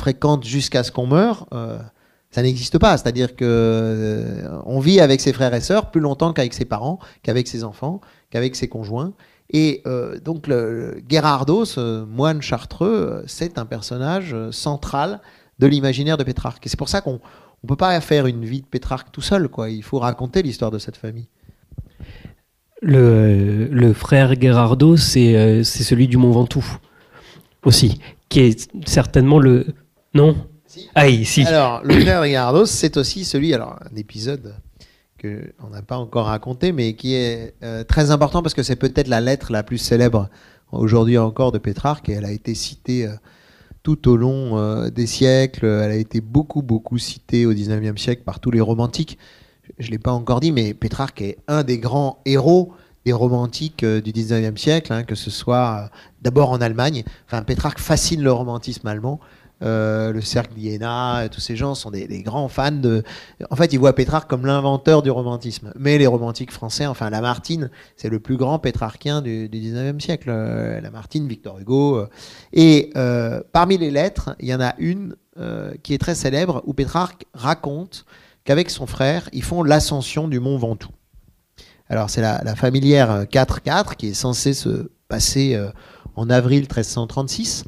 fréquente jusqu'à ce qu'on meure, ça n'existe pas. C'est-à-dire que on vit avec ses frères et sœurs plus longtemps qu'avec ses parents, qu'avec ses enfants, qu'avec ses conjoints. Et donc Gherardo, ce moine chartreux, c'est un personnage central de l'imaginaire de Pétrarque. Et c'est pour ça qu'on ne peut pas faire une vie de Pétrarque tout seul, quoi. Il faut raconter l'histoire de cette famille. Le frère Gherardo, c'est celui du Mont Ventoux aussi, qui est certainement le... Non ? Si. Ah, si. Alors, le frère Gherardo, c'est aussi celui... Alors, un épisode qu'on n'a pas encore raconté, mais qui est très important parce que c'est peut-être la lettre la plus célèbre aujourd'hui encore de Pétrarque, et elle a été citée tout au long des siècles. Elle a été beaucoup citée au XIXe siècle par tous les romantiques. Je ne l'ai pas encore dit, mais Pétrarque est un des grands héros des romantiques du XIXe siècle, hein, que ce soit d'abord en Allemagne. Enfin, Pétrarque fascine le romantisme allemand. Le cercle d'Iéna, tous ces gens sont des grands fans de... En fait, ils voient Pétrarque comme l'inventeur du romantisme. Mais les romantiques français, enfin Lamartine, c'est le plus grand pétrarquien du 19e siècle. Lamartine, Victor Hugo. Et parmi les lettres, il y en a une qui est très célèbre, où Pétrarque raconte qu'avec son frère, ils font l'ascension du mont Ventoux. Alors, c'est la familière 4-4 qui est censée se passer en avril 1336.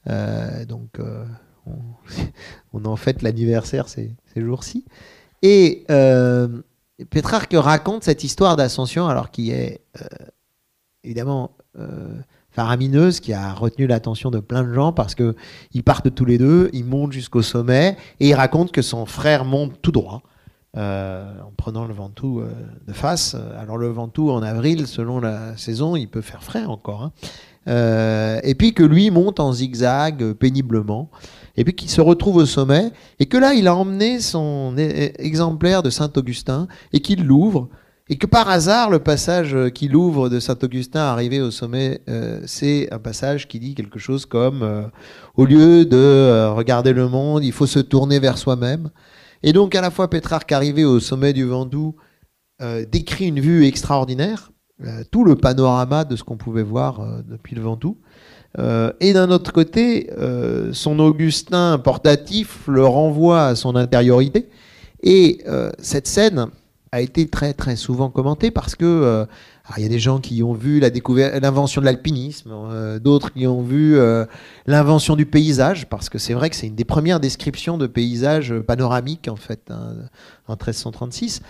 On en fête l'anniversaire ces jours-ci. Et Pétrarque raconte cette histoire d'ascension, alors qui est évidemment faramineuse, qui a retenu l'attention de plein de gens parce qu'ils partent tous les deux, ils montent jusqu'au sommet, et il raconte que son frère monte tout droit en prenant le Ventoux de face. Alors le Ventoux en avril, selon la saison, il peut faire frais encore, hein. Et puis que lui monte en zigzag péniblement, et puis qu'il se retrouve au sommet, et que là il a emmené son exemplaire de Saint-Augustin et qu'il l'ouvre, et que par hasard le passage qu'il ouvre de Saint-Augustin arrivé au sommet, c'est un passage qui dit quelque chose comme au lieu de regarder le monde, il faut se tourner vers soi-même. Et donc à la fois Pétrarque arrivé au sommet du Ventoux décrit une vue extraordinaire, tout le panorama de ce qu'on pouvait voir depuis le Ventoux. Et d'un autre côté, son Augustin portatif le renvoie à son intériorité. Et cette scène a été très très souvent commentée parce que il y a des gens qui ont vu l'invention de l'alpinisme, d'autres qui ont vu l'invention du paysage, parce que c'est vrai que c'est une des premières descriptions de paysage panoramique en fait, hein, en 1336.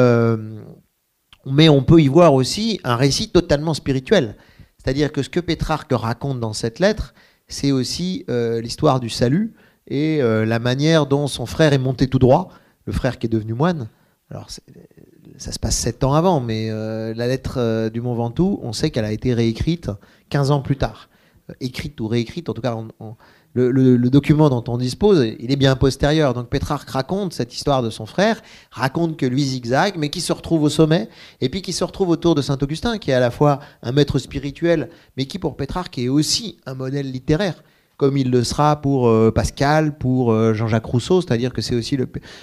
Mais on peut y voir aussi un récit totalement spirituel. C'est-à-dire que ce que Pétrarque raconte dans cette lettre, c'est aussi l'histoire du salut et la manière dont son frère est monté tout droit, le frère qui est devenu moine. Alors, ça se passe 7 ans avant, mais la lettre du Mont Ventoux, on sait qu'elle a été réécrite 15 ans plus tard. Écrite ou réécrite, en tout cas, le document dont on dispose, il est bien postérieur. Donc Pétrarque raconte cette histoire de son frère, raconte que lui zigzague, mais qui se retrouve au sommet, et puis qui se retrouve autour de Saint-Augustin, qui est à la fois un maître spirituel, mais qui pour Pétrarque est aussi un modèle littéraire, comme il le sera pour Pascal, pour Jean-Jacques Rousseau, c'est-à-dire que c'est aussi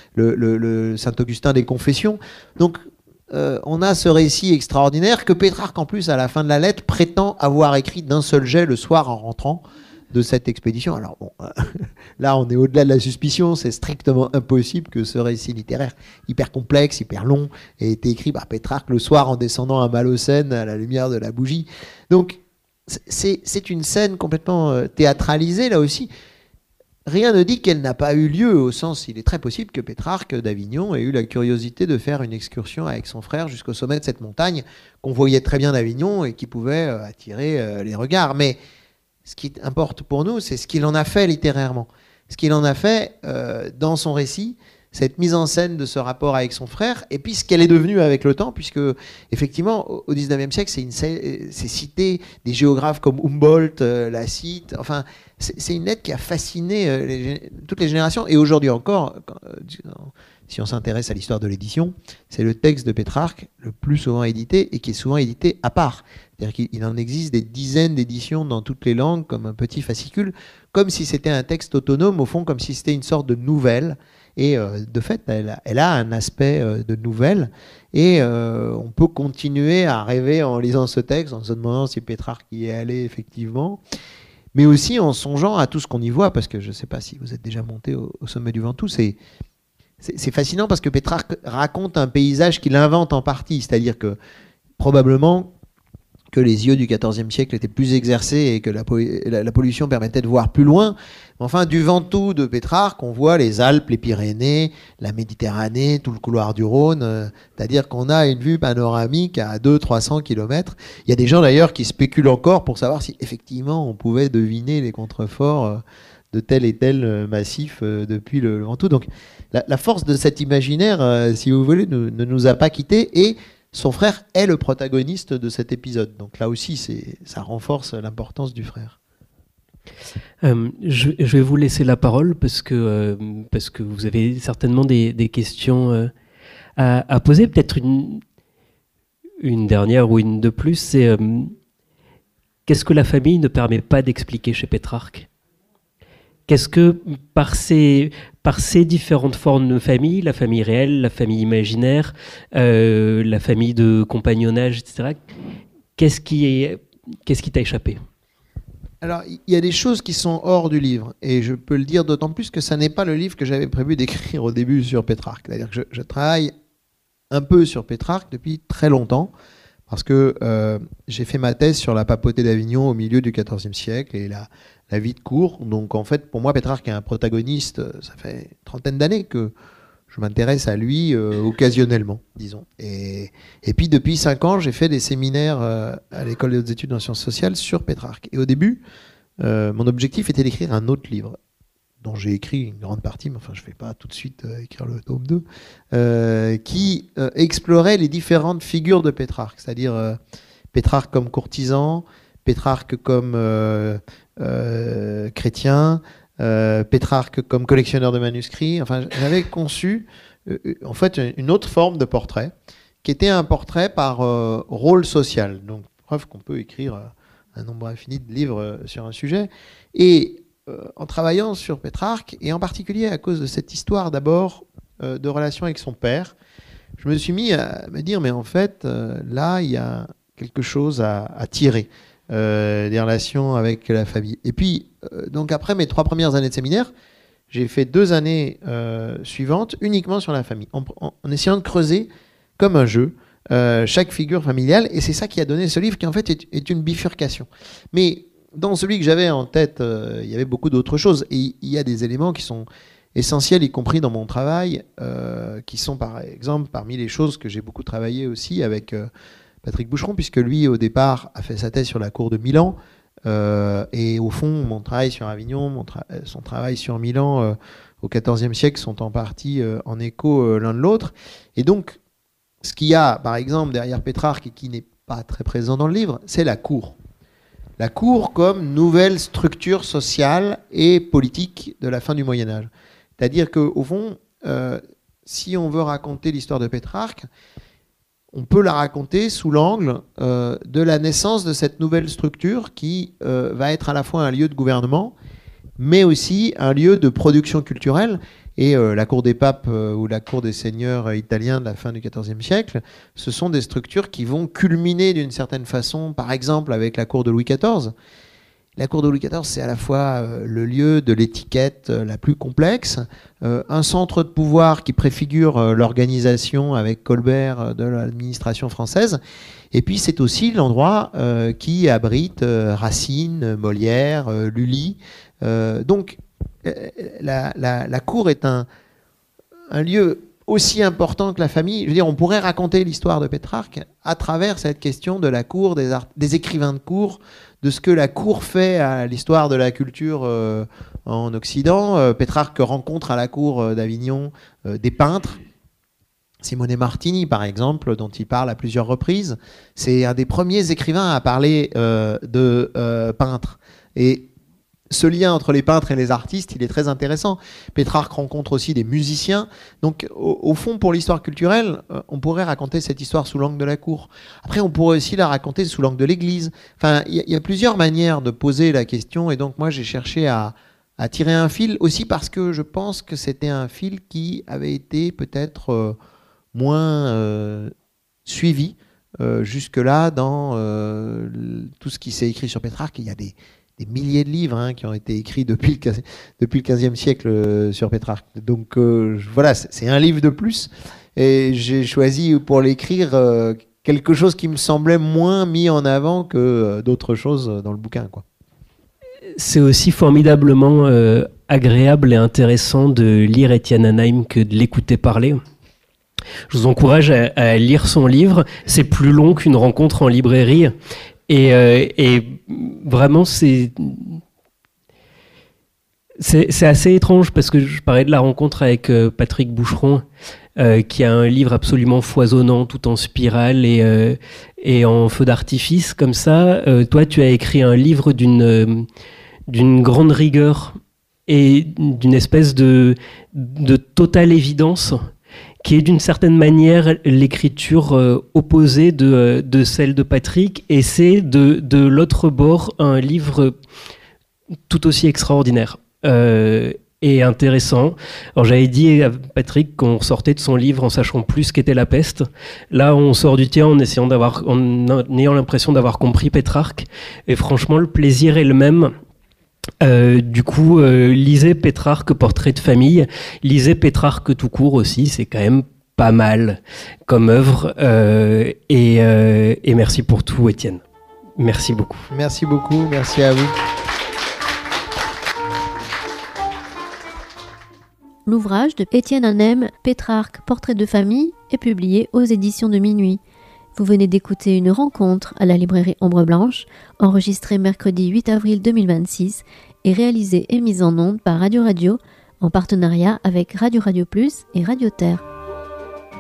le Saint-Augustin des Confessions. Donc on a ce récit extraordinaire que Pétrarque, en plus, à la fin de la lettre, prétend avoir écrit d'un seul jet le soir en rentrant de cette expédition. Alors bon, là on est au-delà de la suspicion, c'est strictement impossible que ce récit littéraire hyper complexe, hyper long, ait été écrit par Pétrarque le soir en descendant à Malocène à la lumière de la bougie. Donc c'est une scène complètement théâtralisée là aussi. Rien ne dit qu'elle n'a pas eu lieu, au sens, il est très possible que Pétrarque d'Avignon ait eu la curiosité de faire une excursion avec son frère jusqu'au sommet de cette montagne qu'on voyait très bien d'Avignon et qui pouvait attirer les regards. Mais ce qui importe pour nous, c'est ce qu'il en a fait littérairement. Ce qu'il en a fait dans son récit, cette mise en scène de ce rapport avec son frère, et puis ce qu'elle est devenue avec le temps, puisque effectivement, au XIXe siècle, c'est cité des géographes comme Humboldt, la cite, enfin, c'est une lettre qui a fasciné toutes les générations, et aujourd'hui encore, si on s'intéresse à l'histoire de l'édition, c'est le texte de Pétrarque le plus souvent édité, et qui est souvent édité à part. C'est-à-dire qu'il en existe des dizaines d'éditions dans toutes les langues, comme un petit fascicule, comme si c'était un texte autonome, au fond, comme si c'était une sorte de nouvelle. Et de fait, elle a un aspect de nouvelle. Et on peut continuer à rêver en lisant ce texte, en se demandant si Pétrarque y est allé effectivement. mais aussi en songeant à tout ce qu'on y voit, parce que je ne sais pas si vous êtes déjà monté au sommet du Ventoux, c'est fascinant parce que Pétrarque raconte un paysage qu'il invente en partie, c'est-à-dire que probablement que les yeux du XIVe siècle étaient plus exercés et que la pollution permettait de voir plus loin. Enfin, du Ventoux de Pétrarque, on voit les Alpes, les Pyrénées, la Méditerranée, tout le couloir du Rhône. C'est-à-dire qu'on a une vue panoramique à 200-300 km. Il y a des gens d'ailleurs qui spéculent encore pour savoir si effectivement on pouvait deviner les contreforts de tel et tel massif depuis le Ventoux. Donc la force de cet imaginaire, si vous voulez, ne nous a pas quittés, et son frère est le protagoniste de cet épisode. Donc là aussi, ça renforce l'importance du frère. Je vais vous laisser la parole parce que vous avez certainement des questions à poser. Peut-être une dernière ou une de plus, c'est qu'est-ce que la famille ne permet pas d'expliquer chez Pétrarque ? Qu'est-ce que, par ces différentes formes de famille, la famille réelle, la famille imaginaire, la famille de compagnonnage, etc., qu'est-ce qui t'a échappé ? Alors, il y a des choses qui sont hors du livre, et je peux le dire d'autant plus que ça n'est pas le livre que j'avais prévu d'écrire au début sur Pétrarque. C'est-à-dire que je travaille un peu sur Pétrarque depuis très longtemps, parce que j'ai fait ma thèse sur la papauté d'Avignon au milieu du XIVe siècle, et la vie de cour. Donc en fait, pour moi, Pétrarque est un protagoniste. Ça fait une trentaine d'années que je m'intéresse à lui occasionnellement, disons. Et puis depuis 5 ans, j'ai fait des séminaires à l'école des hautes études en sciences sociales sur Pétrarque. Et au début, mon objectif était d'écrire un autre livre, dont j'ai écrit une grande partie, mais enfin je ne vais pas tout de suite écrire le tome 2, qui explorait les différentes figures de Pétrarque, c'est-à-dire Pétrarque comme courtisan, Pétrarque comme chrétien, Pétrarque comme collectionneur de manuscrits. Enfin, j'avais conçu en fait une autre forme de portrait, qui était un portrait par rôle social. Donc, preuve qu'on peut écrire un nombre infini de livres sur un sujet. Et en travaillant sur Pétrarque, et en particulier à cause de cette histoire d'abord de relation avec son père, je me suis mis à me dire, mais en fait, là, il y a quelque chose à tirer des relations avec la famille. Et puis, donc après mes 3 premières années de séminaire, j'ai fait 2 années suivantes uniquement sur la famille, en essayant de creuser comme un jeu chaque figure familiale, et c'est ça qui a donné ce livre qui en fait est une bifurcation. Mais dans celui que j'avais en tête, il y avait beaucoup d'autres choses, et il y a des éléments qui sont essentiels, y compris dans mon travail, qui sont par exemple parmi les choses que j'ai beaucoup travaillé aussi avec Patrick Boucheron, puisque lui au départ a fait sa thèse sur la cour de Milan, et au fond mon travail sur Avignon, son travail sur Milan au XIVe siècle sont en partie en écho l'un de l'autre. Et donc ce qu'il y a par exemple derrière Pétrarque et qui n'est pas très présent dans le livre, c'est la cour. La cour comme nouvelle structure sociale et politique de la fin du Moyen-Âge. C'est-à-dire qu'au fond, si on veut raconter l'histoire de Pétrarque, on peut la raconter sous l'angle de la naissance de cette nouvelle structure qui va être à la fois un lieu de gouvernement, mais aussi un lieu de production culturelle. Et la cour des papes ou la cour des seigneurs italiens de la fin du XIVe siècle, ce sont des structures qui vont culminer d'une certaine façon, par exemple avec la cour de Louis XIV. La cour de Louis XIV, c'est à la fois le lieu de l'étiquette la plus complexe, un centre de pouvoir qui préfigure l'organisation avec Colbert de l'administration française, et puis c'est aussi l'endroit qui abrite Racine, Molière, Lully. Donc la cour est un lieu aussi important que la famille. Je veux dire, on pourrait raconter l'histoire de Pétrarque à travers cette question de la cour, des écrivains de cour, de ce que la cour fait à l'histoire de la culture en Occident. Pétrarque rencontre à la cour d'Avignon des peintres. Simone Martini, par exemple, dont il parle à plusieurs reprises, c'est un des premiers écrivains à parler de peintres. Et ce lien entre les peintres et les artistes, il est très intéressant. Pétrarque rencontre aussi des musiciens. Donc, au fond, pour l'histoire culturelle, on pourrait raconter cette histoire sous l'angle de la cour. Après, on pourrait aussi la raconter sous l'angle de l'Église. Enfin, il y a plusieurs manières de poser la question. Et donc, moi, j'ai cherché à tirer un fil aussi parce que je pense que c'était un fil qui avait été peut-être moins suivi jusque-là dans tout ce qui s'est écrit sur Pétrarque. Il y a des milliers de livres qui ont été écrits depuis le XVe siècle sur Pétrarque. Donc voilà, c'est un livre de plus. Et j'ai choisi pour l'écrire quelque chose qui me semblait moins mis en avant que d'autres choses dans le bouquin, quoi. C'est aussi formidablement agréable et intéressant de lire Étienne Hanheim que de l'écouter parler. Je vous encourage à lire son livre. C'est plus long qu'une rencontre en librairie. Et vraiment, c'est assez étrange parce que je parlais de la rencontre avec Patrick Boucheron, qui a un livre absolument foisonnant, tout en spirale et en feu d'artifice comme ça. Toi, tu as écrit un livre d'une grande rigueur et d'une espèce de totale évidence, qui est d'une certaine manière l'écriture opposée de celle de Patrick, et c'est de l'autre bord un livre tout aussi extraordinaire et intéressant. Alors j'avais dit à Patrick qu'on sortait de son livre en sachant plus ce qu'était la peste. Là, on sort du tien en ayant l'impression d'avoir compris Pétrarque, et franchement, le plaisir est le même. Du coup, lisez Pétrarque, Portrait de famille. Lisez Pétrarque tout court aussi, c'est quand même pas mal comme œuvre. Et merci pour tout, Étienne. Merci beaucoup. Merci beaucoup, merci à vous. L'ouvrage de Étienne Hanheim, Pétrarque, Portrait de famille, est publié aux éditions de Minuit. Vous venez d'écouter une rencontre à la librairie Ombre Blanche, enregistrée mercredi 8 avril 2026 et réalisée et mise en onde par Radio Radio, en partenariat avec Radio Radio Plus et Radio Terre.